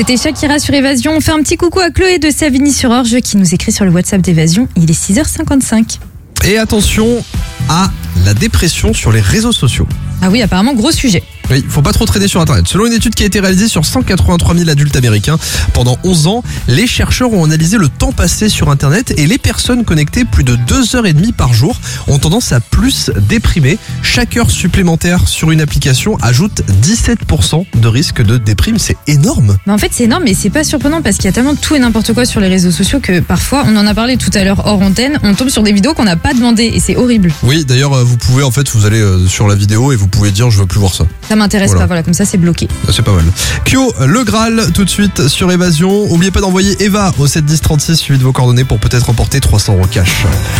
C'était Shakira sur Évasion. On fait un petit coucou à Chloé de Savigny-sur-Orge qui nous écrit sur le WhatsApp d'Évasion. Il est 6h55. Et attention à la dépression sur les réseaux sociaux. Ah oui, apparemment, gros sujet. Oui, faut pas trop traîner sur Internet. Selon une étude qui a été réalisée sur 183 000 adultes américains pendant 11 ans, les chercheurs ont analysé le temps passé sur Internet et les personnes connectées plus de 2h30 par jour ont tendance à plus déprimer. Chaque heure supplémentaire sur une application ajoute 17% de risque de déprime. C'est énorme. Mais en fait, c'est énorme, mais c'est pas surprenant parce qu'il y a tellement de tout et n'importe quoi sur les réseaux sociaux que parfois, on en a parlé tout à l'heure hors antenne, on tombe sur des vidéos qu'on n'a pas demandé et c'est horrible. Oui, d'ailleurs, vous pouvez vous allez sur la vidéo et vous pouvez dire je veux plus voir ça. Ça m'intéresse pas, voilà, comme ça c'est bloqué. C'est pas mal. Kyo, le Graal, tout de suite sur Évasion. N'oubliez pas d'envoyer Eva au 7 10 36 suivi de vos coordonnées pour peut-être remporter 300 € cash.